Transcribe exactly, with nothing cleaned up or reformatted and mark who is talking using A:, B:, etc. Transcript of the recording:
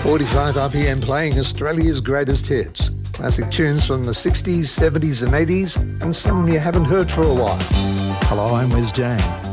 A: forty-five R P M playing Australia's greatest hits. Classic tunes from the sixties, seventies and eighties, and some you haven't heard for a while.
B: Hello, I'm Wiz Jane.